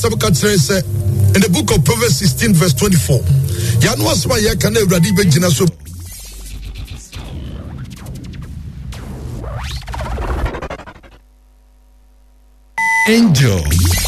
say in the book of Proverbs 16 verse 24. Yanu asma ye kana Awurade be gina so. Angel